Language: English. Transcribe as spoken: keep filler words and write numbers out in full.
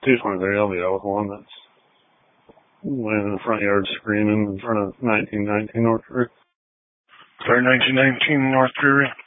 two twenty-three, I'll be out with one that's laying in the front yard screaming in front of nineteen nineteen North Drury. Sorry, nineteen nineteen North Drury?